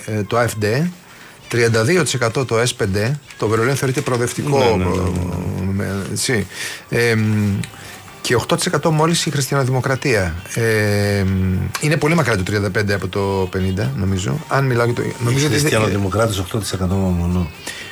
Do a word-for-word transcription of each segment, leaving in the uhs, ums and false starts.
ε, το ΑΕΦ ντι, τριάντα δύο τοις εκατό το ες πέντε, το Βερολίνο θεωρείται προοδευτικό. Ναι, ναι, ναι, ναι. Ε, και οκτώ τοις εκατό μόλις η Χριστιανοδημοκρατία. Ε, είναι πολύ μακριά το τριάντα πέντε από το πενήντα, νομίζω. Αν μιλάω για το. Οι Χριστιανοδημοκράτες οκτώ τοις εκατό μόνο.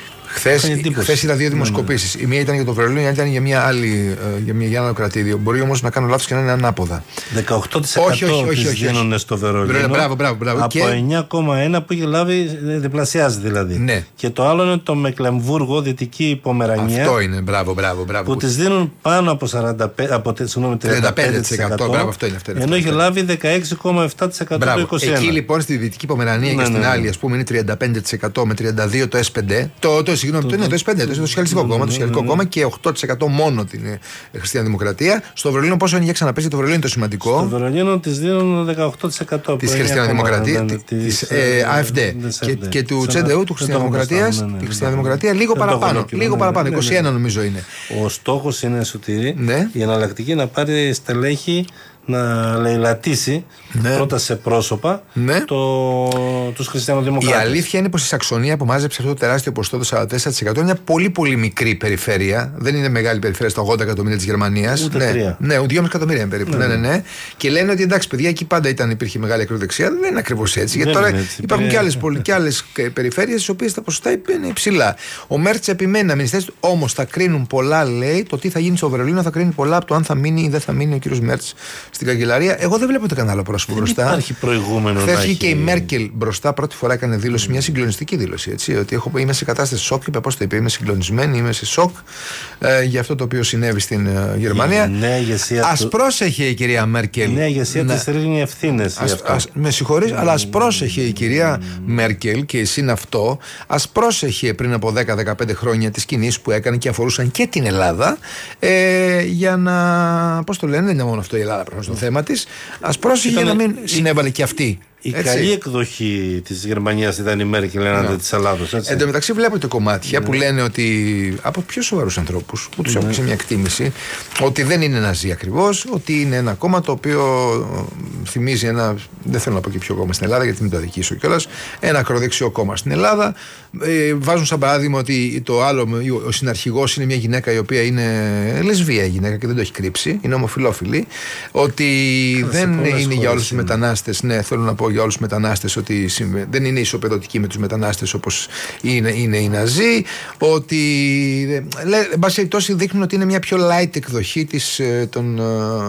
Χθες είδα δύο δημοσκοπήσεις. Ναι, ναι. Η μία ήταν για το Βερολίνο, η άλλη ήταν για μια άλλη, για μια, για ένα άλλο κρατήδιο. Μπορεί όμως να κάνω λάθος και να είναι ανάποδα. δεκαοκτώ τοις εκατό όχι, όχι, όχι, όχι, δίνουν στο Βερολίνο. Μπράβο, μπράβο, μπράβο. Από και... εννιά κόμμα ένα που έχει λάβει, διπλασιάζει δηλαδή. Ναι. Και το άλλο είναι το Μεκλεμβούργο, Δυτική Πομερανία. Αυτό είναι, μπράβο, μπράβο. μπράβο που της δίνουν πάνω από, σαράντα πέντε, από τριάντα πέντε τοις εκατό. Μπράβο, αυτό είναι, αυτό είναι, ενώ έχει λάβει δεκαέξι κόμμα επτά τοις εκατό το είκοσι ένα. Εκεί λοιπόν στη Δυτική Πομερανία και στην άλλη, ας πούμε, είναι τριάντα πέντε τοις εκατό με τριάντα δύο το ες πέντε. Το συγγνώμη, το ες πέντε. Το Σοσιαλιστικό Κόμμα, το Σοσιαλιστικό Κόμμα και οκτώ τοις εκατό μόνο την Χριστιανοδημοκρατία. Στο Βερολίνο, πόσο είναι για ξαναπέσει, το Βερολίνο είναι το σημαντικό. Στο Βερολίνο τη δίνουν δεκαοκτώ τοις εκατό τη Χριστιανοδημοκρατία, τη ΑΕΦ ντι και του Τσεντεού, του Χριστιανοδημοκρατία. Τη Χριστιανοδημοκρατία λίγο παραπάνω. Λίγο παραπάνω, είκοσι ένα νομίζω είναι. Ο στόχος είναι, Σωτήρη, η εναλλακτική να πάρει στελέχη να λαιλατίσει ναι. πρώτα σε πρόσωπα ναι. το, τους χριστιανοδημοκράτες. Η αλήθεια είναι πως η Σαξονία που μάζεψε αυτό το τεράστιο ποσοστό, το σαράντα τέσσερα τοις εκατό, είναι μια πολύ πολύ μικρή περιφέρεια. Δεν είναι μεγάλη περιφέρεια στα ογδόντα εκατομμύρια της Γερμανίας. Ούτε ναι, τρία. Ναι, ούτε δυόμισι εκατομμύρια περίπου. Ναι. Ναι, ναι, ναι. Και λένε ότι εντάξει, παιδιά, εκεί πάντα ήταν, υπήρχε μεγάλη ακροδεξιά. Δεν είναι ακριβώς έτσι. Γιατί τώρα έτσι, υπάρχουν και άλλες, και άλλες περιφέρειες στις οποίες τα ποσοστά είναι υψηλά. Ο Μέρτς επιμένει να μείνει στη θέση του, όμως θα κρίνουν πολλά, λέει, το τι θα γίνει στο Βερολίνο θα κρίνει πολλά από το αν θα μείνει ή δεν θα μείνει ο κύριος Μέρτς στην καγκελαρία. Εγώ δεν βλέπω το κανένα άλλο πρόσωπο δεν μπροστά. Υπάρχει προηγούμενο. Χθες βγήκε και η Μέρκελ μπροστά, πρώτη φορά έκανε δήλωση, mm. μια συγκλονιστική δήλωση. Έτσι, ότι έχω, είμαι σε κατάσταση σοκ. Είπε πώς το είπε, είμαι συγκλονισμένη, είμαι σε σοκ ε, για αυτό το οποίο συνέβη στην ε, Γερμανία. Ας του... πρόσεχε η κυρία Μέρκελ. Η νέα ηγεσία να... της ρίχνει ευθύνες. Με συγχωρείς, mm. αλλά ας πρόσεχε η κυρία mm. Μέρκελ και εσύ είναι αυτό. Ας πρόσεχε πριν από δέκα με δεκαπέντε χρόνια τις κινήσεις που έκανε και αφορούσαν και την Ελλάδα. Ε, για να. Πώς το λένε, δεν είναι μόνο αυτό η Ελλάδα προφανώς το θέμα της. Ας πρόσεχε για να μην συνέβαλε και αυτή. Η έτσι. Καλή εκδοχή της Γερμανίας ήταν η Μέρκελ έναντι yeah. της Ελλάδος. Εν τω μεταξύ, βλέπετε κομμάτια yeah. που λένε ότι από πιο σοβαρούς ανθρώπους που τους yeah. έχουν μια εκτίμηση ότι δεν είναι ναζί ακριβώς, ότι είναι ένα κόμμα το οποίο θυμίζει ένα. Δεν θέλω να πω και ποιο κόμμα στην Ελλάδα, γιατί μην το αδικήσω κιόλας. Ένα ακροδεξιό κόμμα στην Ελλάδα. Ε, βάζουν σαν παράδειγμα ότι το άλλο, ο συναρχηγός είναι μια γυναίκα η οποία είναι λεσβία γυναίκα και δεν το έχει κρύψει, είναι ομοφυλόφιλη. Ότι Άρα, δεν είναι για όλους τους μετανάστες. Ναι, θέλω να πω για όλους τους μετανάστες ότι δεν είναι ισοπεδωτική με τους μετανάστες όπως είναι, είναι οι Ναζί, ότι εν πάση περιπτώσει δείχνουν ότι είναι μια πιο light εκδοχή της, των,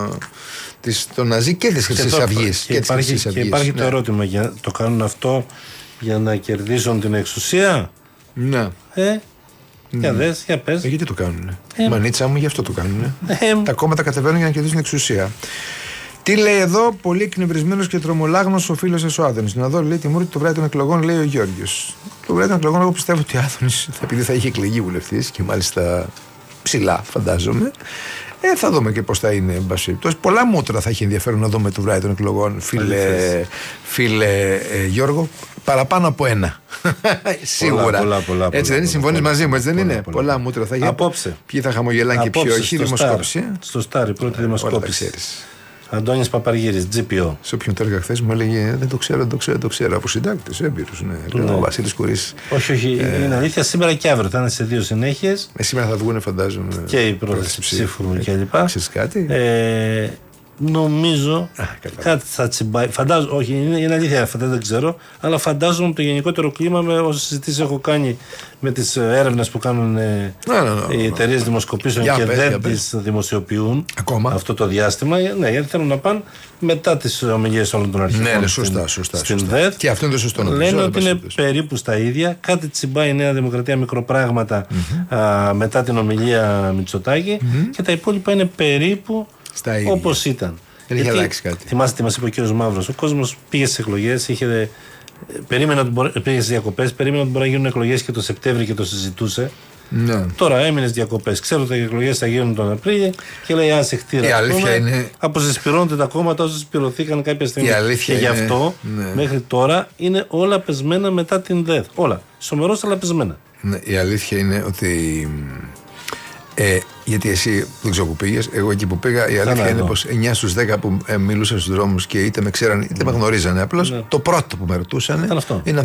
της, των Ναζί και της Χρυσής Αυγής. Και, και, και υπάρχει, και υπάρχει ναι. το ερώτημα, για, το κάνουν αυτό για να κερδίσουν την εξουσία? Ναι. Ε, για ναι. δες, για πες. Ε, γιατί το κάνουνε. Ε, Μανίτσα μου, γι' αυτό το κάνουνε. Ε, Τα κόμματα κατεβαίνουν για να κερδίσουν την εξουσία. Τι λέει εδώ, πολύ εκνευρισμένος και τρομολάγνος ο φίλος σας ο Άδωνης. Να δω, λέει, τη μούρη του βράδυ των εκλογών, λέει ο Γιώργος. Το βράδυ των εκλογών, εγώ πιστεύω ότι ο Άδωνης, επειδή θα είχε εκλεγεί βουλευτής και μάλιστα ψηλά, φαντάζομαι, ε, θα δούμε και πώς θα είναι. Μπασίπτος. Πολλά μούτρα θα έχει ενδιαφέρον να δούμε το βράδυ των εκλογών, φίλε, φίλε ε, Γιώργο. Παραπάνω από ένα. Σίγουρα. Πολλά, πολλά, πολλά, έτσι δεν είναι, συμφωνείς μαζί μου, έτσι δεν είναι. Πολλά, πολλά. πολλά μούτρα θα γίνει. Απόψε. Ποιοι θα χαμογελάνε και ποιοι όχι. Δημοσκόπηση. Στο Στάρ, η πρώτη δημοσκόπηση. Αντώνης Παπαργύρης, τζι πι ο. Σε όποιον το έργα χθες μου έλεγε δεν το ξέρω, δεν το ξέρω, δεν το ξέρω. Από συντάκτης, έμπειρος. Ναι. Ναι. Ο Βασίλης Κουρής. Όχι, όχι. Ε... είναι αλήθεια. Σήμερα και αύριο θα είναι σε δύο συνέχειες. Ε, σήμερα θα βγουν, φαντάζομαι. Και η πρόταση ψήφου κλπ. Ξέρεις κάτι. Ε, νομίζω Α, κάτι θα τσιμπάει. Φαντάζομαι, όχι, είναι, είναι αλήθεια, φαντάζομαι, δεν ξέρω. Αλλά φαντάζομαι το γενικότερο κλίμα με όσες συζητήσεις έχω κάνει με τις έρευνες που κάνουν ε, no, no, no, οι εταιρείες no, no. δημοσκοπήσεων για και πες, δεν τις δημοσιοποιούν ακόμα αυτό το διάστημα. Ναι, γιατί θέλουν να πάνε μετά τις ομιλίες όλων των αρχικών. Ναι, ναι, σωστά, σωστά, στην σωστά. ΔΕΘ. Και αυτό είναι το σωστό. Λένε ότι είναι περίπου στα ίδια. Κάτι τσιμπάει η Νέα Δημοκρατία μικροπράγματα mm-hmm. α, μετά την ομιλία Μητσοτάκη mm-hmm. και τα υπόλοιπα είναι περίπου όπως ήταν. Δεν είχε αλλάξει κάτι. Θυμάστε τι μας είπε ο κύριος Μαύρος. Ο κόσμος πήγε στις εκλογές, είχε, περίμενε ότι μπορεί, πήγε στις διακοπές, περίμενε ότι μπορεί να γίνουν εκλογές και το Σεπτέμβρη και το συζητούσε. Ναι. Τώρα έμεινε στις διακοπές. Ξέρω ότι οι εκλογές θα γίνουν τον Απρίλιο και λέει: άσε χτύρα. Η αλήθεια είναι. Αποσυσπηρώνονται τα κόμματα όσο συσπηρωθήκαν κάποια στιγμή. Και γι' αυτό είναι... μέχρι τώρα είναι όλα πεσμένα μετά την ΔΕΘ. Όλα. Σομερώς αλλά πεσμένα. Ναι, η αλήθεια είναι ότι. Ε, γιατί εσύ δεν ξέρω που πήγες, εγώ εκεί που πήγα, η αλήθεια είναι πως εννιά στους δέκα που ε, μιλούσαν στους δρόμους και είτε με ξέραν είτε με γνωρίζανε απλώς, ναι. το πρώτο που με ρωτούσαν είναι